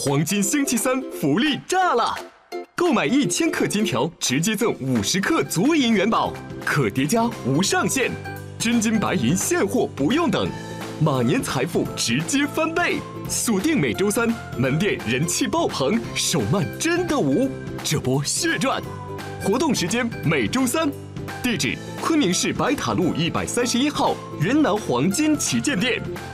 黄金星期三福利炸了！购买1000克金条，直接赠50克足银元宝，可叠加无上限，真金白银现货不用等，马年财富直接翻倍！锁定每周三，门店人气爆棚，手慢真的无，这波血赚！活动时间每周三，地址：昆明市白塔路131号元南黄金旗舰店。